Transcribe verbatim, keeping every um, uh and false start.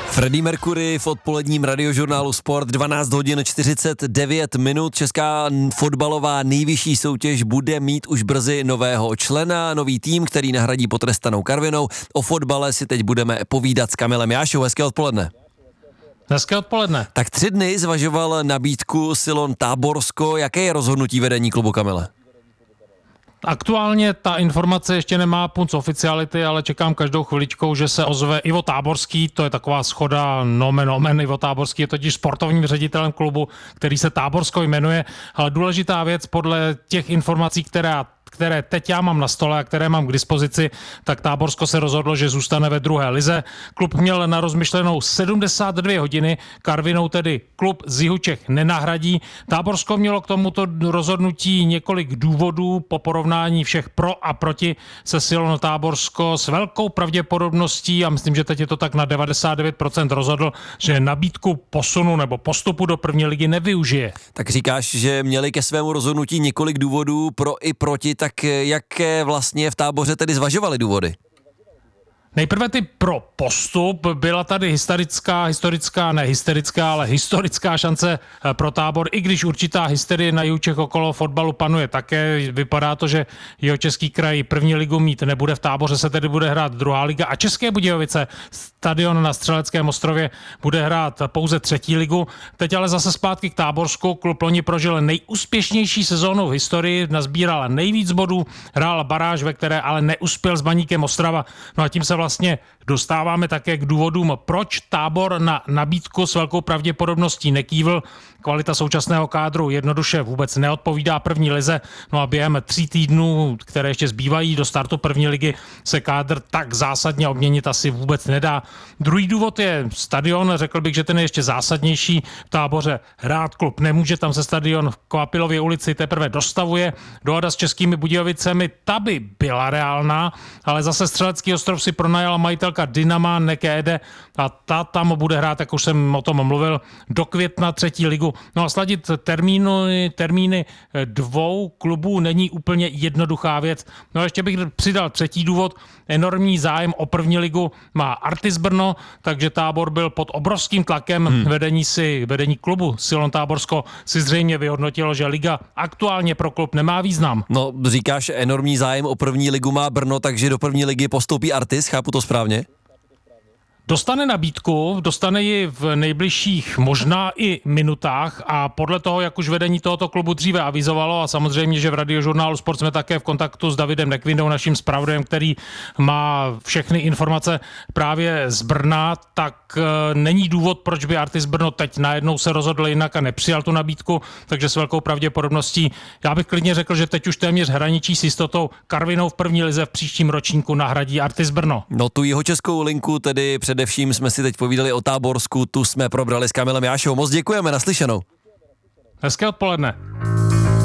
Freddie Mercury v odpoledním radiožurnálu Sport, dvanáct hodin čtyřicet devět minut. Česká fotbalová nejvyšší soutěž bude mít už brzy nového člena, nový tým, který nahradí potrestanou Karvinou. O fotbale si teď budeme povídat s Kamilem Jášou. Hezké odpoledne. Hezké odpoledne. Tak tři dny zvažoval nabídku Silon Táborsko. Jaké je rozhodnutí vedení klubu, Kamile? Aktuálně ta informace ještě nemá punc oficiality, ale čekám každou chviličkou, že se ozve Ivo Táborský, to je taková schoda nomen omen. Ivo Táborský je totiž sportovním ředitelem klubu, který se Táborsko jmenuje, ale důležitá věc podle těch informací, která které teď já mám na stole a které mám k dispozici, tak Táborsko se rozhodlo, že zůstane ve druhé lize. Klub měl na rozmyšlenou sedmdesát dvě hodiny, Karvinou tedy klub z Jihučech nenahradí. Táborsko mělo k tomuto rozhodnutí několik důvodů po porovnání všech pro a proti se Silon Táborsko s velkou pravděpodobností, a myslím, že teď je to tak na devadesát devět procent rozhodl, že nabídku posunu nebo postupu do první ligy nevyužije. Tak říkáš, že měli ke svému rozhodnutí několik důvodů pro i proti, tak jaké vlastně v Táboře tedy zvažovali důvody? Nejprve ty pro postup, byla tady historická, historická, ne hysterická, ale historická šance pro Tábor, i když určitá hysterie na Jihučech okolo fotbalu panuje také. Vypadá to, že Jihočeský kraj první ligu mít nebude, v Táboře se tedy bude hrát druhá liga a České Budějovice, stadion na Střeleckém ostrově, bude hrát pouze třetí ligu. Teď ale zase zpátky k Táborsku. Klub loni prožil nejúspěšnější sezónu v historii, nazbíral nejvíc bodů, hrál baráž, ve které ale neuspěl s Baníkem Ostrava. No a tím se vlastně dostáváme také k důvodům, proč Tábor na nabídku s velkou pravděpodobností nekývl. Kvalita současného kádru jednoduše vůbec neodpovídá první lize. No a během tří týdnů, které ještě zbývají do startu první ligy, se kádr tak zásadně obměnit asi vůbec nedá. Druhý důvod je stadion. Řekl bych, že ten je ještě zásadnější. V Táboře hrát klub nemůže, tam se stadion v Kvapilově ulici teprve dostavuje. Dohoda s Českými Budějovicemi, ta by byla reálná, ale zase Střelecký ostrov si pronajala majitelka Dynama Nekede a ta tam bude hrát, jak už jsem o tom mluvil, do května třetí ligu. No a sladit termíny, termíny dvou klubů není úplně jednoduchá věc. No a ještě bych přidal třetí důvod. Enormní zájem o první ligu má Artis Brno, takže Tábor byl pod obrovským tlakem. Hmm. Vedení si, vedení klubu Silon Táborsko si zřejmě vyhodnotilo, že liga aktuálně pro klub nemá význam. No, říkáš, enormní zájem o první ligu má Brno, takže do první ligy postoupí Artis, chápu to správně? Dostane nabídku, dostane ji v nejbližších možná i minutách a podle toho, jak už vedení tohoto klubu dříve avizovalo, a samozřejmě, že v radiožurnálu Sport jsme také v kontaktu s Davidem Nekvindou, naším zpravodajem, který má všechny informace právě z Brna, tak e, není důvod, proč by Artis Brno teď najednou se rozhodl jinak a nepřijal tu nabídku, takže s velkou pravděpodobností, já bych klidně řekl, že teď už téměř hraničí s jistotou Karvinou v první lize v příštím ročníku nahradí Artis Brno. No tu jihočeskou linku tedy před Především jsme si teď povídali o Táborsku, tu jsme probrali s Kamilem Jášou. Moc děkujeme, naslyšenou. Hezké odpoledne.